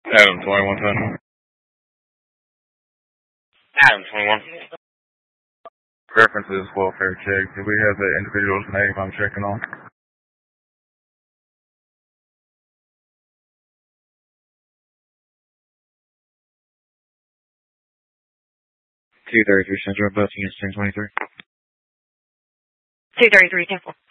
Adam 2110. Adam 21. References, welfare check. Do we have the individual's name I'm checking on? Central, Buffy, 1023. 233, Temple.